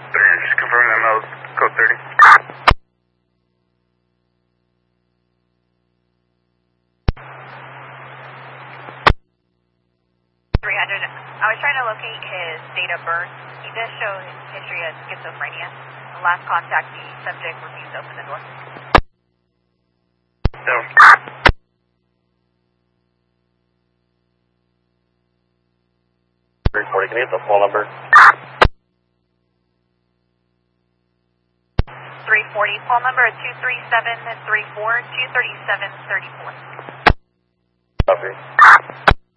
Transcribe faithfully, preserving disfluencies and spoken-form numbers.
Just confirming that Mel's code thirty. three hundred. I was trying to locate his date of birth. He does show his history of schizophrenia. The last contact, the subject refused to open the door. So. three forty, can you get the phone number? three forty, phone number two three seven three four, two three seven three four. Copy.